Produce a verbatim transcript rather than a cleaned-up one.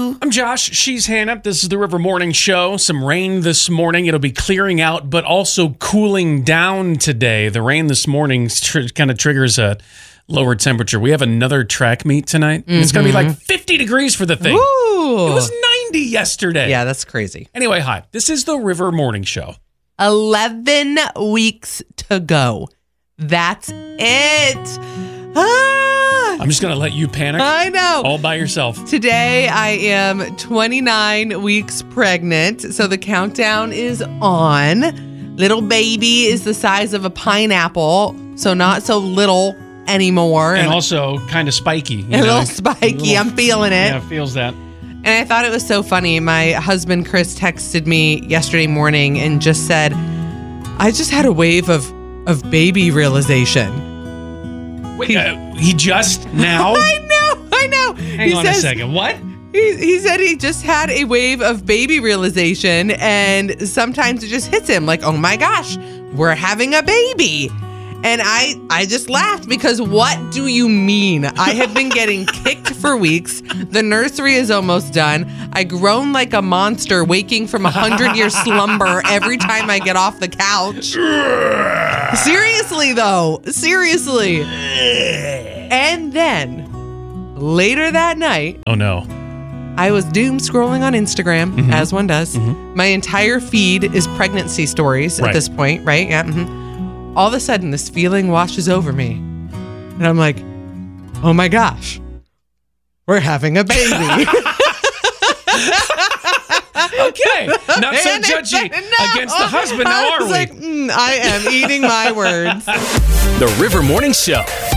Stu. I'm Josh. She's Hannah. This is the River Morning Show. Some rain this morning. It'll be clearing out, but also cooling down today. The rain this morning tr- kind of triggers a lower temperature. We have another track meet tonight. Mm-hmm. It's going to be like fifty degrees for the thing. Ooh. It was ninety yesterday. Yeah, that's crazy. Anyway, hi. This is the River Morning Show. eleven weeks to go. That's it. Ah, I'm just going to let you panic. I know. All by yourself. Today, I am twenty-nine weeks pregnant, so the countdown is on. Little baby is the size of a pineapple, so not so little anymore. And also kind of spiky. You a know? little spiky. A little, I'm feeling it. Yeah, feels that. And I thought it was so funny. My husband, Chris, texted me yesterday morning and just said, I just had a wave of, of baby realization. Wait, he, uh, he just now? I know, I know. Hang he on says, a second. What? He, he said he just had a wave of baby realization, and sometimes it just hits him like, oh my gosh, we're having a baby. And I, I just laughed because what do you mean? I have been getting kicked for weeks. The nursery is almost done. I groan like a monster waking from a hundred-year slumber every time I get off the couch. Seriously, though. Seriously. And then, later that night... Oh, no. I was doom scrolling on Instagram, mm-hmm. as one does. Mm-hmm. My entire feed is pregnancy stories right. at this point, right? Yeah. Mm-hmm. All of a sudden, this feeling washes over me. And I'm like, oh my gosh, we're having a baby. Okay, not so judgy no. against the husband now, are I was we? like, mm, I am eating my words. The River Morning Show.